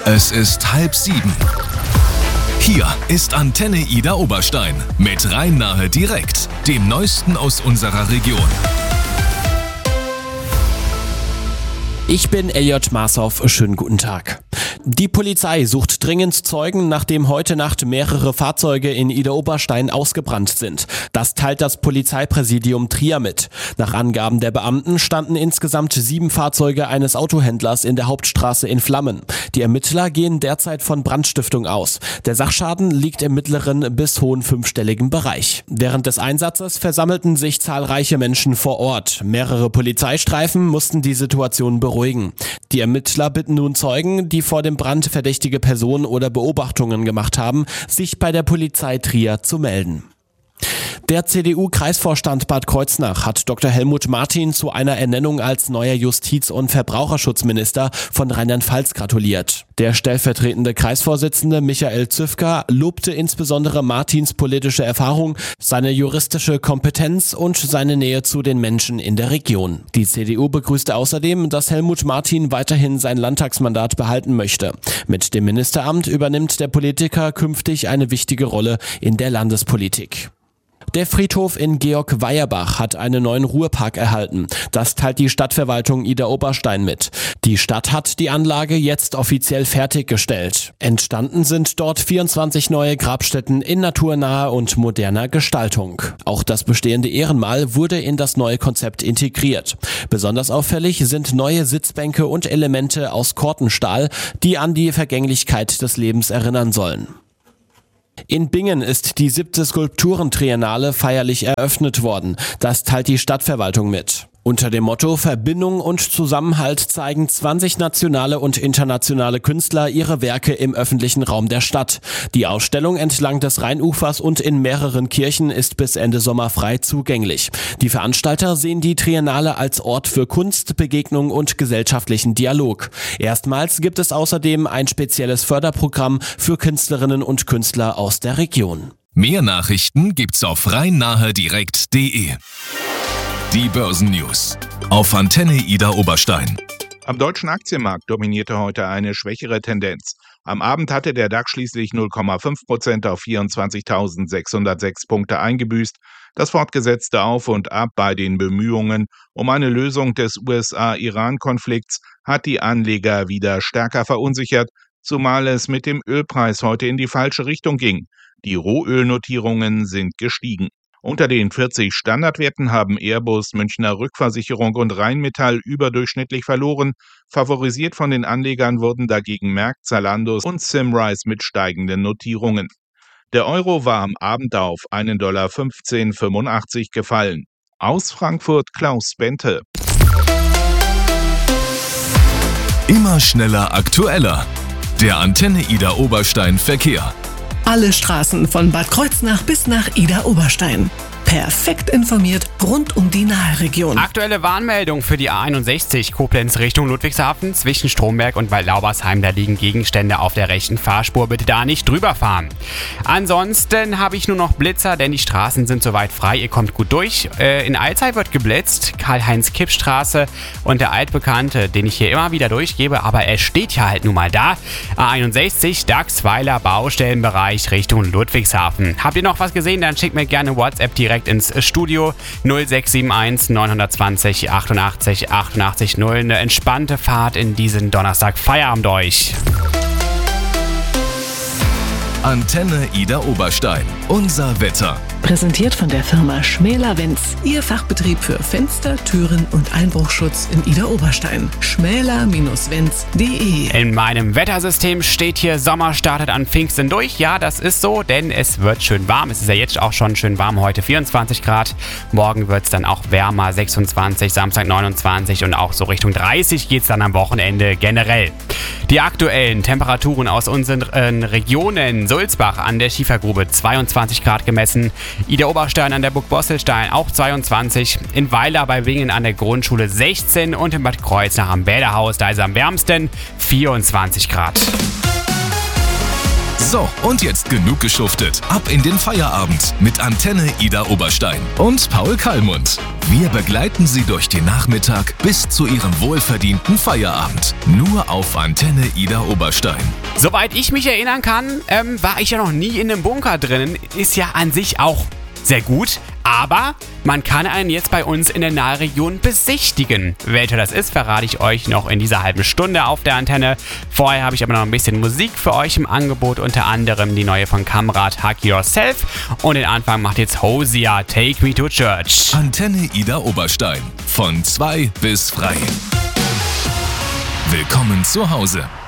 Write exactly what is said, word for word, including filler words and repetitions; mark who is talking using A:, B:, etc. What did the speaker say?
A: Es ist halb sieben. Hier ist Antenne Ida Oberstein mit Rhein-Nahe direkt, dem Neuesten aus unserer Region.
B: Ich bin Elliot Marshoff, schönen guten Tag. Die Polizei sucht dringend Zeugen, nachdem heute Nacht mehrere Fahrzeuge in Ida Oberstein ausgebrannt sind. Das teilt das Polizeipräsidium Trier mit. Nach Angaben der Beamten standen insgesamt sieben Fahrzeuge eines Autohändlers in der Hauptstraße in Flammen. Die Ermittler gehen derzeit von Brandstiftung aus. Der Sachschaden liegt im mittleren bis hohen fünfstelligen Bereich. Während des Einsatzes versammelten sich zahlreiche Menschen vor Ort. Mehrere Polizeistreifen mussten die Situation beruhigen. Die Ermittler bitten nun Zeugen, die vor dem Brand verdächtige Personen oder Beobachtungen gemacht haben, sich bei der Polizei Trier zu melden. Der C D U-Kreisvorstand Bad Kreuznach hat Doktor Helmut Martin zu einer Ernennung als neuer Justiz- und Verbraucherschutzminister von Rheinland-Pfalz gratuliert. Der stellvertretende Kreisvorsitzende Michael Züfker lobte insbesondere Martins politische Erfahrung, seine juristische Kompetenz und seine Nähe zu den Menschen in der Region. Die C D U begrüßte außerdem, dass Helmut Martin weiterhin sein Landtagsmandat behalten möchte. Mit dem Ministeramt übernimmt der Politiker künftig eine wichtige Rolle in der Landespolitik. Der Friedhof in Georg-Weierbach hat einen neuen Ruhepark erhalten. Das teilt die Stadtverwaltung Ida Oberstein mit. Die Stadt hat die Anlage jetzt offiziell fertiggestellt. Entstanden sind dort vierundzwanzig neue Grabstätten in naturnaher und moderner Gestaltung. Auch das bestehende Ehrenmal wurde in das neue Konzept integriert. Besonders auffällig sind neue Sitzbänke und Elemente aus Kortenstahl, die an die Vergänglichkeit des Lebens erinnern sollen. In Bingen ist die siebte Skulpturentriennale feierlich eröffnet worden. Das teilt die Stadtverwaltung mit. Unter dem Motto Verbindung und Zusammenhalt zeigen zwanzig nationale und internationale Künstler ihre Werke im öffentlichen Raum der Stadt. Die Ausstellung entlang des Rheinufers und in mehreren Kirchen ist bis Ende Sommer frei zugänglich. Die Veranstalter sehen die Triennale als Ort für Kunst, Begegnung und gesellschaftlichen Dialog. Erstmals gibt es außerdem ein spezielles Förderprogramm für Künstlerinnen und Künstler aus der Region.
A: Mehr Nachrichten gibt's auf rhein-nahe direkt punkt de. Die Börsennews auf Antenne Ida Oberstein.
C: Am deutschen Aktienmarkt dominierte heute eine schwächere Tendenz. Am Abend hatte der DAX schließlich null Komma fünf Prozent auf vierundzwanzigtausendsechshundertsechs Punkte eingebüßt. Das fortgesetzte Auf und Ab bei den Bemühungen um eine Lösung des U S A-Iran-Konflikts hat die Anleger wieder stärker verunsichert, zumal es mit dem Ölpreis heute in die falsche Richtung ging. Die Rohölnotierungen sind gestiegen. Unter den vierzig Standardwerten haben Airbus, Münchner Rückversicherung und Rheinmetall überdurchschnittlich verloren. Favorisiert von den Anlegern wurden dagegen Merck, Zalando und Simrise mit steigenden Notierungen. Der Euro war am Abend auf einen Dollar fünfzehn Komma fünfundachtzig gefallen. Aus Frankfurt Klaus Bente.
A: Immer schneller, aktueller. Der Antenne Ida Oberstein Verkehr.
D: Alle Straßen von Bad Kreuznach bis nach Ida Oberstein. Perfekt informiert rund um die Nahregion.
E: Aktuelle Warnmeldung für die A einundsechzig Koblenz Richtung Ludwigshafen zwischen Stromberg und Waldlaubersheim. Da liegen Gegenstände auf der rechten Fahrspur. Bitte da nicht drüber fahren. Ansonsten habe ich nur noch Blitzer, denn die Straßen sind soweit frei. Ihr kommt gut durch. Äh, in Alzey wird geblitzt. Karl-Heinz-Kipp-Straße und der altbekannte, den ich hier immer wieder durchgebe, aber er steht ja halt nun mal da. A einundsechzig Dachsweiler Baustellenbereich Richtung Ludwigshafen. Habt ihr noch was gesehen? Dann schickt mir gerne WhatsApp direkt ins Studio null sechs sieben eins neun zwei null achtundachtzig achtundachtzig null. Eine entspannte Fahrt in diesen Donnerstag. Feierabend euch.
A: Antenne Ida Oberstein. Unser Wetter.
D: Präsentiert von der Firma Schmäler-Wenz. Ihr Fachbetrieb für Fenster, Türen und Einbruchschutz in Ida Oberstein. schmäler Wenz punkt de.
E: In meinem Wettersystem steht hier, Sommer startet an Pfingsten durch. Ja, das ist so, denn es wird schön warm. Es ist ja jetzt auch schon schön warm. Heute vierundzwanzig Grad. Morgen wird es dann auch wärmer, sechsundzwanzig, Samstag neunundzwanzig und auch so Richtung dreißig geht es dann am Wochenende generell. Die aktuellen Temperaturen aus unseren Regionen: Sulzbach an der Schiefergrube zweiundzwanzig Grad gemessen, Ida Oberstein an der Burg Bostelstein auch zweiundzwanzig, in Weiler bei Wingen an der Grundschule sechzehn und in Bad Kreuznach am Bäderhaus, da ist es am wärmsten, vierundzwanzig Grad.
A: So, und jetzt genug geschuftet. Ab in den Feierabend mit Antenne Ida Oberstein und Paul Kallmund. Wir begleiten Sie durch den Nachmittag bis zu Ihrem wohlverdienten Feierabend. Nur auf Antenne Ida Oberstein.
E: Soweit ich mich erinnern kann, ähm, war ich ja noch nie in einem Bunker drinnen. Ist ja an sich auch sehr gut, aber man kann einen jetzt bei uns in der Nahregion besichtigen. Welcher das ist, verrate ich euch noch in dieser halben Stunde auf der Antenne. Vorher habe ich aber noch ein bisschen Musik für euch im Angebot, unter anderem die neue von Kamrat Hug Yourself. Und den Anfang macht jetzt Hosea, Take Me to Church.
A: Antenne Ida Oberstein. Von zwei bis frei. Willkommen zu Hause.